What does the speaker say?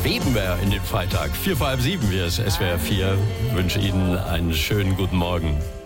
schweben wir in den Freitag. 6:45, wir ist SWR 4. Ich wünsche Ihnen einen schönen guten Morgen.